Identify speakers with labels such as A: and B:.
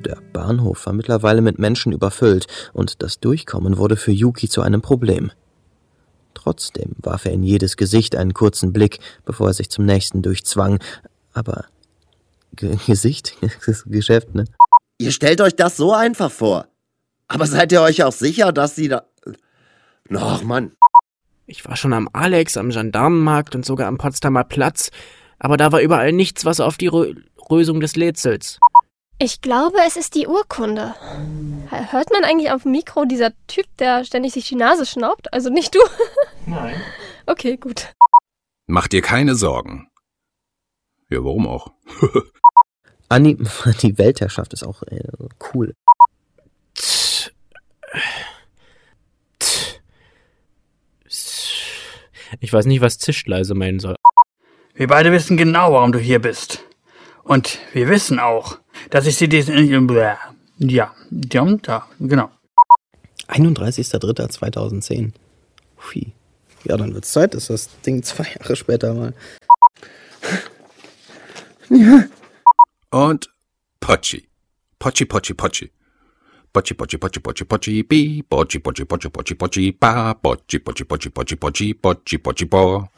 A: Der Bahnhof war mittlerweile mit Menschen überfüllt und das Durchkommen wurde für Yuki zu einem Problem. Trotzdem warf er in jedes Gesicht einen kurzen Blick, bevor er sich zum nächsten durchzwang. Aber Gesicht? Das ist Geschäft, ne?
B: Ihr stellt euch das so einfach vor. Aber seid ihr euch auch sicher, dass sie da... Ach, Mann.
C: Ich war schon am Alex, am Gendarmenmarkt und sogar am Potsdamer Platz. Aber da war überall nichts, was auf die Lösung des Rätsels.
D: Ich glaube, es ist die Urkunde. Hört man eigentlich auf dem Mikro dieser Typ, der ständig sich die Nase schnaubt? Also nicht du?
C: Nein.
D: Okay, gut.
E: Mach dir keine Sorgen. Ja, warum auch?
A: Anni, die Weltherrschaft ist auch cool.
C: Ich weiß nicht, was Zischleise meinen soll.
F: Wir beide wissen genau, warum du hier bist. Und wir wissen auch, dass ich sie ja, genau.
A: 31.03.2010. Ui. Ja, dann wird's Zeit, dass das Ding 2 Jahre später mal...
E: Ja. Und Potschi. Potschi, Potschi, Potschi. Potschi, Potschi, Potschi, Potschi, Potschi, bi. Potschi, Potschi, Potschi, Potschi, Potschi, ba. Potschi, Potschi, Potschi, Potschi, Potschi, Potschi, Potschi, bo.